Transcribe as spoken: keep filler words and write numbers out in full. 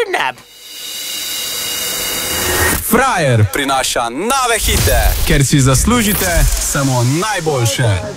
Synap. Frajer prinaša nove hite, ker si zaslužite samo najboljše.